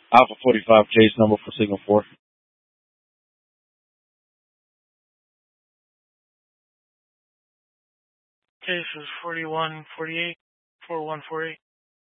Alpha 45, case number for signal 4. Case is 4148, 4148.